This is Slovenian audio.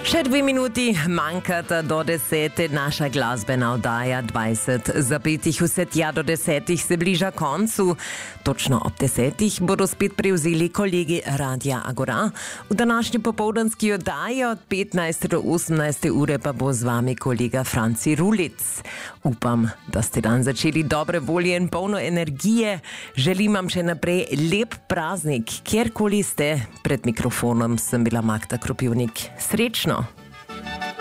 Še 2 minuti manjkata do 10. Naša glasbena oddaja 20 zapetih vse tja do 10 se bliža koncu. Točno ob 10 bodo spet prevzeli kolegi Radia Agora. V današnji popoldanski oddaji od 15 do 18 ure pa bo z vami kolega Franci Rulic. Upam, da ste dan začeli dobre volje in polno energije. Želim vam še naprej lep praznik, kjerkoli ste. Pred mikrofonom sem bila Magda Kropivnik. Srečno!